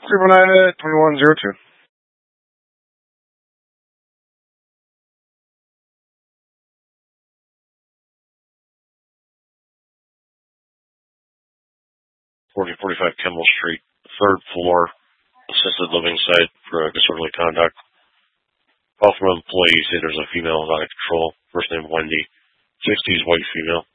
319-2102. 4045 Kimball Street, third floor, assisted living site for disorderly conduct. Call from an employee, say there's a female out of control, first name Wendy, 60s, white female.